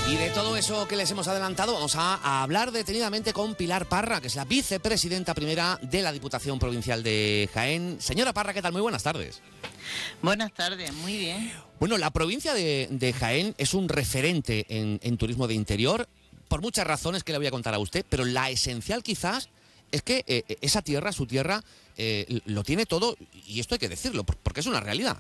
Y de todo eso que les hemos adelantado, vamos a hablar detenidamente con Pilar Parra, que es la vicepresidenta primera de la Diputación Provincial de Jaén. Señora Parra, ¿qué tal? Muy buenas tardes. Buenas tardes, muy bien. Bueno, la provincia de Jaén es un referente en turismo de interior, por muchas razones que le voy a contar a usted, pero la esencial quizás es que esa tierra, su tierra, lo tiene todo, y esto hay que decirlo, porque es una realidad.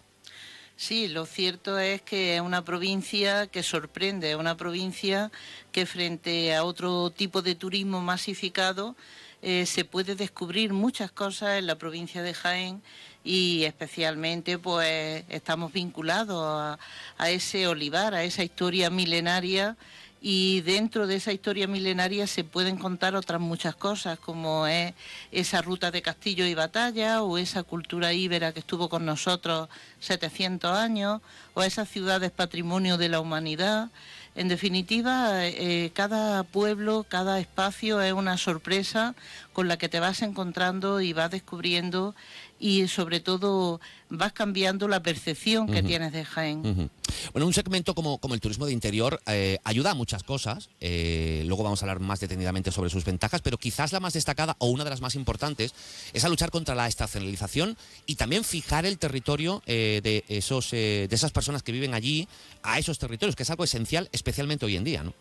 Sí, lo cierto es que es una provincia que sorprende, es una provincia que frente a otro tipo de turismo masificado se puede descubrir muchas cosas en la provincia de Jaén y especialmente pues estamos vinculados a ese olivar, a esa historia milenaria. Y dentro de esa historia milenaria se pueden contar otras muchas cosas, como es esa ruta de castillo y batalla, o esa cultura íbera que estuvo con nosotros 700 años, o esas ciudades patrimonio de la humanidad. En definitiva, cada pueblo, cada espacio es una sorpresa con la que te vas encontrando y vas descubriendo y sobre todo vas cambiando la percepción que tienes de Jaén. Bueno, un segmento como el turismo de interior ayuda a muchas cosas, luego vamos a hablar más detenidamente sobre sus ventajas, pero quizás la más destacada o una de las más importantes es a luchar contra la estacionalización y también fijar el territorio de esas personas que viven allí a esos territorios, que es algo esencial especialmente hoy en día, ¿no?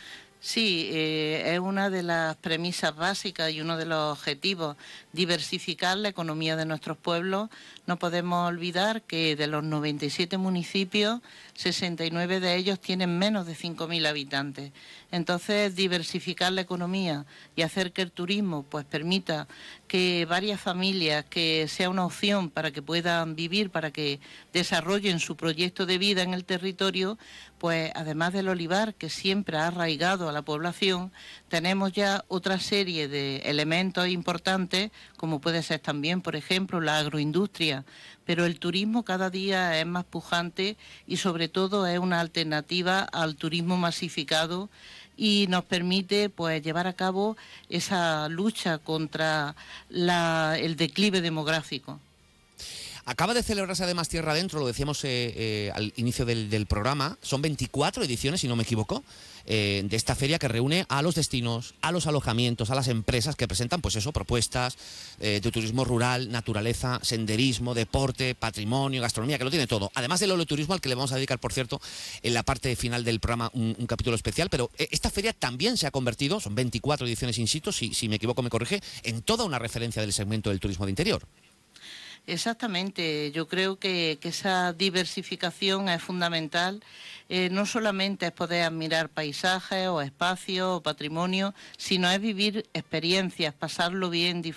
Sí, es una de las premisas básicas y uno de los objetivos, diversificar la economía de nuestros pueblos. No podemos olvidar que de los 97 municipios, 69 de ellos tienen menos de 5.000 habitantes. Entonces, diversificar la economía y hacer que el turismo pues permita que varias familias, que sea una opción para que puedan vivir, para que desarrollen su proyecto de vida en el territorio, pues además del olivar, que siempre ha arraigado a la población, tenemos ya otra serie de elementos importantes, como puede ser también, por ejemplo, la agroindustria, pero el turismo cada día es más pujante y sobre todo es una alternativa al turismo masificado y nos permite pues llevar a cabo esa lucha contra el declive demográfico. Acaba de celebrarse además Tierra Adentro, lo decíamos al inicio del programa, son 24 ediciones, si no me equivoco, de esta feria que reúne a los destinos, a los alojamientos, a las empresas que presentan, pues eso, propuestas de turismo rural, naturaleza, senderismo, deporte, patrimonio, gastronomía, que lo tiene todo. Además del oleoturismo, al que le vamos a dedicar, por cierto, en la parte final del programa un capítulo especial, pero esta feria también se ha convertido, son 24 ediciones in situ, si me equivoco me corrige, en toda una referencia del segmento del turismo de interior. Exactamente, yo creo que esa diversificación es fundamental. No solamente es poder admirar paisajes o espacios o patrimonio, sino es vivir experiencias, pasarlo bien,